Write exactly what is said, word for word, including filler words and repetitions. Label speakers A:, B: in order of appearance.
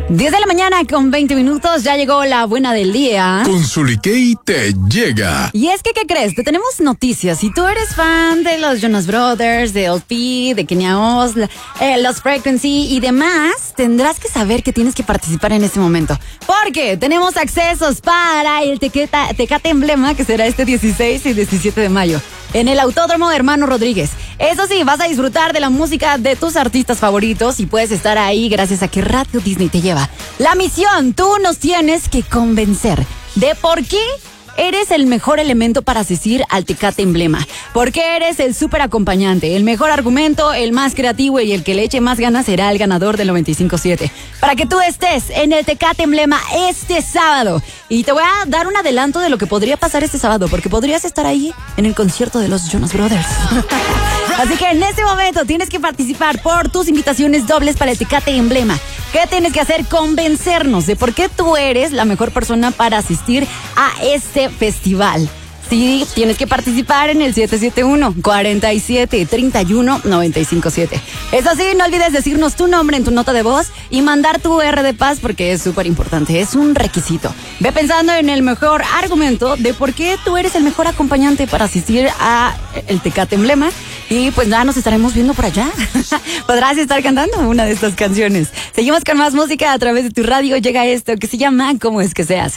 A: diez de la mañana con veinte minutos, ya llegó la buena del día.
B: Con Zulikey te llega.
A: Y es que, ¿qué crees? Te tenemos noticias. Si tú eres fan de los Jonas Brothers, de L P, de Kenya Oz, eh, los Frequency y demás, tendrás que saber que tienes que participar en este momento. Porque tenemos accesos para el Tequeta, Tecate Emblema, que será este dieciséis y diecisiete de mayo, en el Autódromo de Hermano Rodríguez. Eso sí, vas a disfrutar de la música de tus artistas favoritos y puedes estar ahí gracias a que Radio Disney te lleva. La misión, tú nos tienes que convencer de por qué eres el mejor elemento para asistir al Tecate Emblema. Porque eres el súper acompañante, el mejor argumento, el más creativo y el que le eche más ganas será el ganador del noventa y cinco siete. Para que tú estés en el Tecate Emblema este sábado. Y te voy a dar un adelanto de lo que podría pasar este sábado, porque podrías estar ahí en el concierto de los Jonas Brothers. Así que en este momento tienes que participar por tus invitaciones dobles para el Tecate Emblema. ¿Qué tienes que hacer? Convencernos de por qué tú eres la mejor persona para asistir a este festival. Sí, tienes que participar en el siete siete uno, cuatro siete, tres uno, nueve cinco siete. Eso sí, no olvides decirnos tu nombre en tu nota de voz y mandar tu R de paz porque es súper importante, es un requisito. Ve pensando en el mejor argumento de por qué tú eres el mejor acompañante para asistir a el Tecate Emblema y pues ya nos estaremos viendo por allá. Podrás estar cantando una de estas canciones. Seguimos con más música a través de tu radio. Llega esto que se llama ¿Cómo es que se hace?